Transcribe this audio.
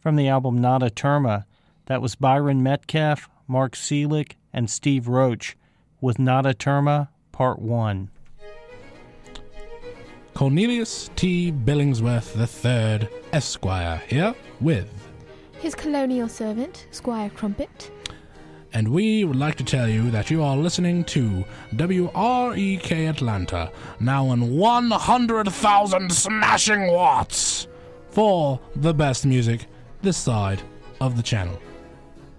from the album Nada Terma. That was Byron Metcalf, Mark Seelig, and Steve Roach with Nada Terma Part 1. Cornelius T. Billingsworth III, Esquire, here with his colonial servant, Squire Crumpet. And we would like to tell you that you are listening to WREK Atlanta, now on 100,000 smashing watts, for the best music this side of the channel.